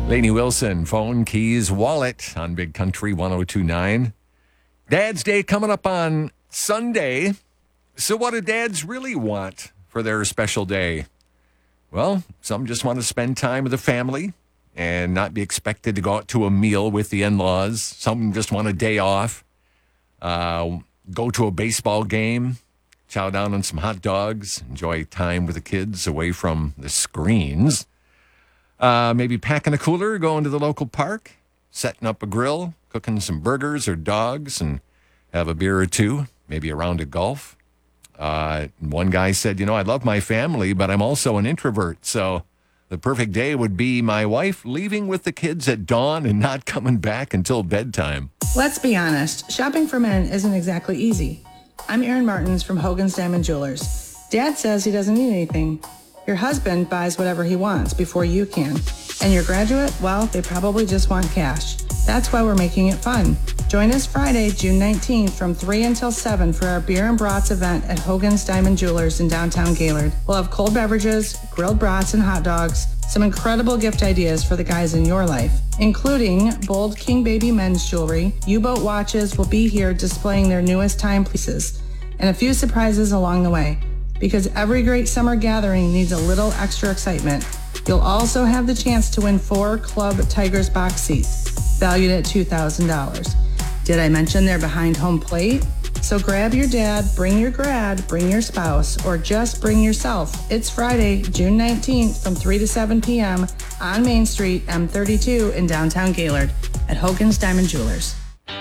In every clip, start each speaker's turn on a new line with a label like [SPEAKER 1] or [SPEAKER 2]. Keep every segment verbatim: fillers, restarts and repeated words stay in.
[SPEAKER 1] Lainey Wilson, phone, keys, wallet on Big Country one oh two point nine. Dad's Day coming up on Sunday. So what do dads really want for their special day? Well, some just want to spend time with the family and not be expected to go out to a meal with the in-laws. Some just want a day off, uh, go to a baseball game, chow down on some hot dogs, enjoy time with the kids away from the screens. Uh, maybe packing a cooler, going to the local park, setting up a grill, cooking some burgers or dogs, and have a beer or two, maybe a round of golf. Uh, one guy said, you know, I love my family, but I'm also an introvert. So the perfect day would be my wife leaving with the kids at dawn and not coming back until bedtime.
[SPEAKER 2] Let's be honest, shopping for men isn't exactly easy. I'm Erin Martins from Hogan's Diamond Jewelers. Dad says he doesn't need anything. Your husband buys whatever he wants before you can. And your graduate, well, they probably just want cash. That's why we're making it fun. Join us Friday, June nineteenth from three until seven for our Beer and Brats event at Hogan's Diamond Jewelers in downtown Gaylord. We'll have cold beverages, grilled brats and hot dogs, some incredible gift ideas for the guys in your life, including bold King Baby men's jewelry. U-boat watches will be here displaying their newest timepieces, and a few surprises along the way. Because every great summer gathering needs a little extra excitement. You'll also have the chance to win four Club Tigers box seats, valued at two thousand dollars. Did I mention they're behind home plate? So grab your dad, bring your grad, bring your spouse, or just bring yourself. It's Friday, June nineteenth from three to seven p.m. on Main Street, M thirty-two in downtown Gaylord at Hogan's Diamond Jewelers.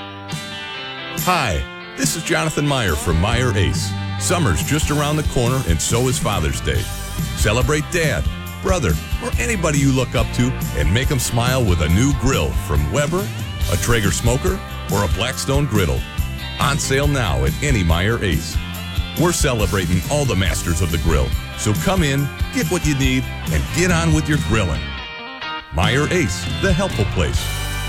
[SPEAKER 3] Hi, this is Jonathan Meyer from Meyer Ace. Summer's just around the corner, and so is Father's Day. Celebrate Dad, brother, or anybody you look up to, and make them smile with a new grill from Weber, a Traeger smoker, or a Blackstone griddle. On sale now at any Meyer Ace. We're celebrating all the masters of the grill, so come in, get what you need, and get on with your grilling. Meyer Ace, the helpful place.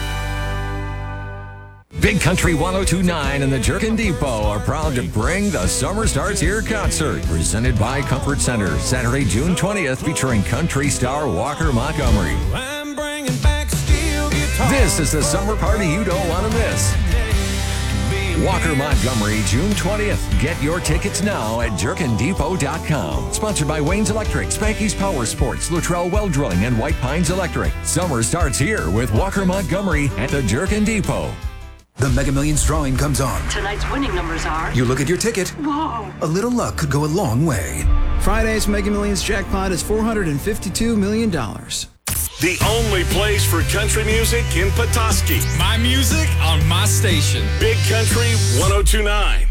[SPEAKER 1] Big Country one oh two point nine and the Jerkin Depot are proud to bring the Summer Starts Here concert, presented by Comfort Center, Saturday, June twentieth, featuring country star Walker Montgomery.
[SPEAKER 4] I'm bringing back steel guitar.
[SPEAKER 1] This is the summer party you don't want to miss. Walker Montgomery, June twentieth. Get your tickets now at jerkin depot dot com. Sponsored by Wayne's Electric, Spanky's Power Sports, Luttrell Well Drilling, and White Pines Electric. Summer starts here with Walker Montgomery at the Jerkin Depot.
[SPEAKER 5] The Mega Millions drawing comes on.
[SPEAKER 6] Tonight's winning numbers are...
[SPEAKER 5] You look at your ticket.
[SPEAKER 6] Whoa.
[SPEAKER 5] A little luck could go a long way.
[SPEAKER 7] Friday's Mega Millions jackpot is four hundred fifty-two million dollars.
[SPEAKER 8] The only place for country music in Petoskey.
[SPEAKER 4] My music on my station.
[SPEAKER 8] Big Country one oh two point nine.